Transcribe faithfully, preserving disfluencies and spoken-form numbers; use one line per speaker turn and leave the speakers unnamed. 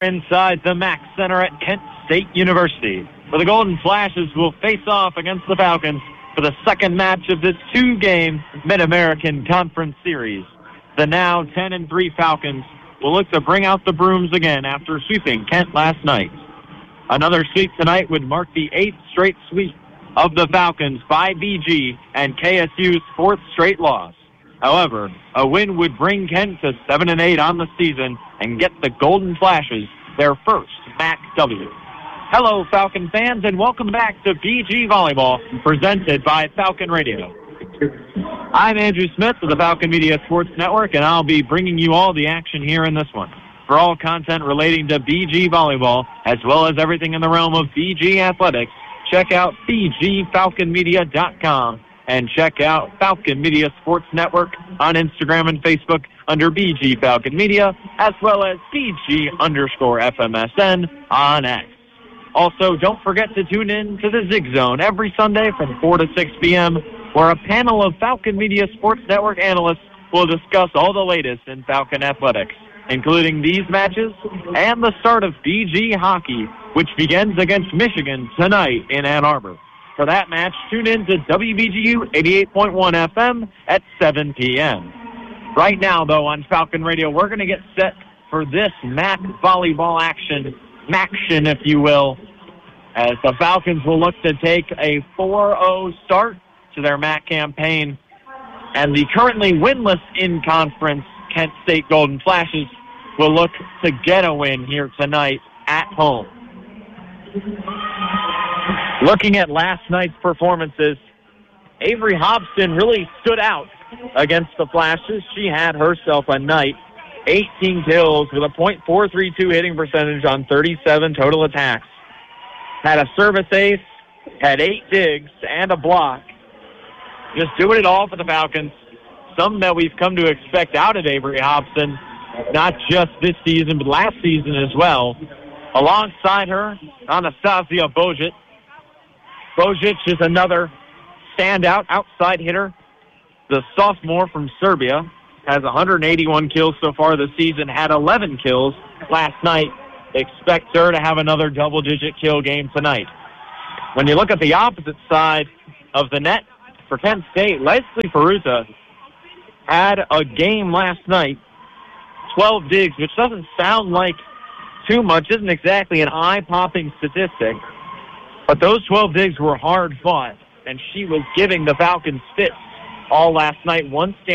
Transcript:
inside the Mack Center at Kent State University, where the Golden Flashes will face off against the Falcons for the second match of this two-game Mid-American Conference Series. The now ten and three Falcons will look to bring out the brooms again after sweeping Kent last night. Another sweep tonight would mark the eighth straight sweep of the Falcons by B G and K S U's fourth straight loss. However, a win would bring Kent to seven and eight on the season and get the Golden Flashes their first M A C W. Hello, Falcon fans, and welcome back to B G Volleyball, presented by Falcon Radio. I'm Andrew Smith of the Falcon Media Sports Network, and I'll be bringing you all the action here in this one. For all content relating to B G Volleyball, as well as everything in the realm of B G Athletics, check out b g falcon media dot com and check out Falcon Media Sports Network on Instagram and Facebook under B G Falcon Media, as well as B G underscore F M S N on X. Also, don't forget to tune in to the Zig Zone every Sunday from four to six p.m., where a panel of Falcon Media Sports Network analysts will discuss all the latest in Falcon athletics, including these matches and the start of B G hockey, which begins against Michigan tonight in Ann Arbor. For that match, tune in to W B G U eighty-eight point one F M at seven p.m. Right now, though, on Falcon Radio, we're going to get set for this M A C volleyball action, Maction, if you will, as the Falcons will look to take a four oh start to their M A C campaign, and the currently winless in conference Kent State Golden Flashes will look to get a win here tonight at home. Looking at last night's performances, Avery Hobson really stood out against the Flashes. She had herself a night, eighteen kills with a point four three two hitting percentage on thirty-seven total attacks. Had a service ace, had eight digs, and a block. Just doing it all for the Falcons. Something that we've come to expect out of Avery Hobson, not just this season, but last season as well. Alongside her, Anastasia Bojic. Bojic is another standout outside hitter. The sophomore from Serbia has one hundred eighty-one kills so far this season, had eleven kills last night. Expect her to have another double-digit kill game tonight. When you look at the opposite side of the net for Kent State, Leslie Peruta had a game last night, twelve digs, which doesn't sound like too much, isn't exactly an eye-popping statistic, but those twelve digs were hard-fought, and she was giving the Falcons fits all last night. One stand